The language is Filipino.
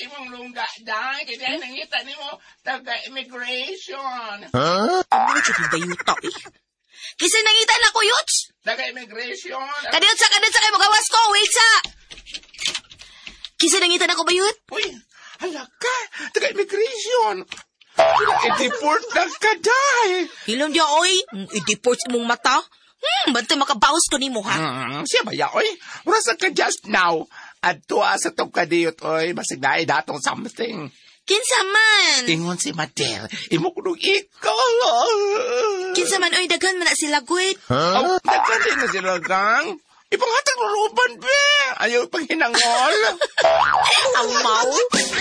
imong lungga, day. Kaya nangita ni mo, taga-immigration. Ano siya bayuta eh? Kasi nangita na ko, Yuts. Taga-immigration. Kadiyot sa kayo magawas ko, wait sa! Kasi nangita na ko, bayut? Uy, halaka, taga-immigration. I-deport na ka, day. Ilang diya, oy. I-deport sa mong mata. Bantay makabawas ko ni mo, ha? Siya ba ya, oy? Urasa ka just now. At tuwa sa tong kadiyot, oy. Basig na datong something. Kinsa man? Ingon si Madel. Imo kunong ikaw. Kinsa man, oy, daghan man na sila, gwit. Oh, nagkali na sila, gang. Ipanghatag luluban, be. Ayaw panghinangol. Amaw.